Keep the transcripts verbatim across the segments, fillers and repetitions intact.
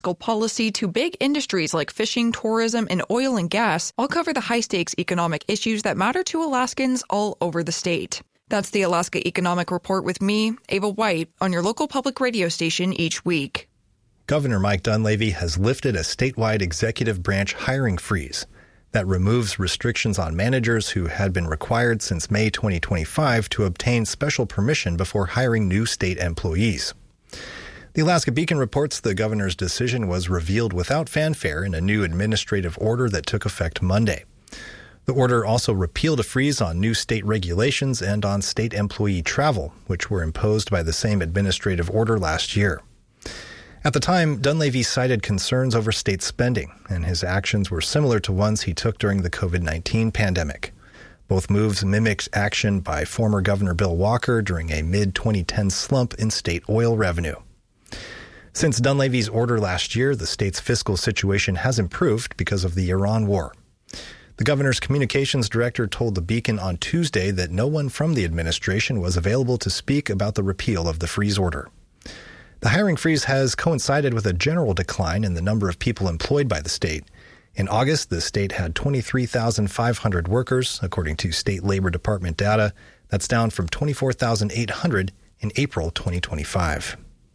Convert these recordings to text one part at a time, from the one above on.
policy to big industries like fishing, tourism, and oil and gas, all cover the high-stakes economic issues that matter to Alaskans all over the state. That's the Alaska Economic Report with me, Ava White, on your local public radio station each week. Governor Mike Dunleavy has lifted a statewide executive branch hiring freeze that removes restrictions on managers who had been required since May twenty twenty-five to obtain special permission before hiring new state employees. The Alaska Beacon reports the governor's decision was revealed without fanfare in a new administrative order that took effect Monday. The order also repealed a freeze on new state regulations and on state employee travel, which were imposed by the same administrative order last year. At the time, Dunleavy cited concerns over state spending, and his actions were similar to ones he took during the covid nineteen pandemic. Both moves mimicked action by former Governor Bill Walker during a mid twenty ten slump in state oil revenue. Since Dunleavy's order last year, the state's fiscal situation has improved because of the Iran war. The governor's communications director told the Beacon on Tuesday that no one from the administration was available to speak about the repeal of the freeze order. The hiring freeze has coincided with a general decline in the number of people employed by the state. In August, the state had twenty-three thousand five hundred workers, according to State Labor Department data. That's down from twenty-four thousand eight hundred in April twenty twenty-five.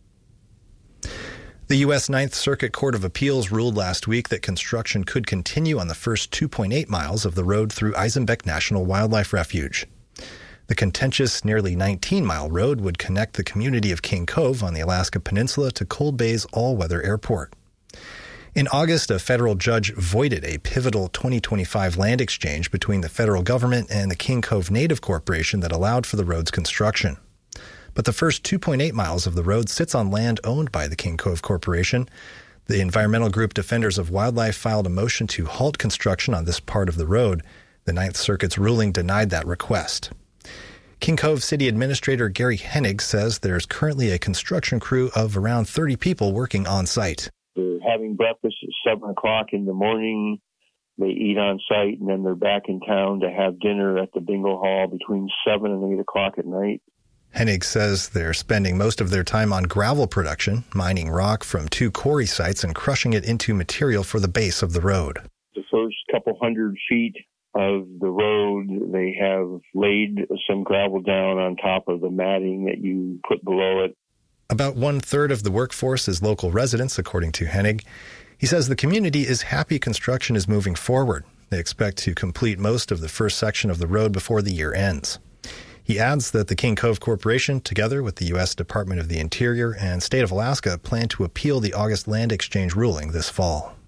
The U S Ninth Circuit Court of Appeals ruled last week that construction could continue on the first two point eight miles of the road through Eisenbeck National Wildlife Refuge. The contentious nearly nineteen-mile road would connect the community of King Cove on the Alaska Peninsula to Cold Bay's all-weather airport. In August, a federal judge voided a pivotal twenty twenty-five land exchange between the federal government and the King Cove Native Corporation that allowed for the road's construction. But the first two point eight miles of the road sits on land owned by the King Cove Corporation. The environmental group Defenders of Wildlife filed a motion to halt construction on this part of the road. The Ninth Circuit's ruling denied that request. King Cove City Administrator Gary Hennig says there's currently a construction crew of around thirty people working on site. They're having breakfast at seven o'clock in the morning. They eat on site, and then they're back in town to have dinner at the bingo hall between seven and eight o'clock at night. Hennig says they're spending most of their time on gravel production, mining rock from two quarry sites and crushing it into material for the base of the road. The first couple hundred feet of the road, they have laid some gravel down on top of the matting that you put below it. About one-third of the workforce is local residents, according to Hennig. He says the community is happy construction is moving forward. They expect to complete most of the first section of the road before the year ends. He adds that the King Cove Corporation, together with the U S Department of the Interior and State of Alaska, plan to appeal the August land exchange ruling this fall.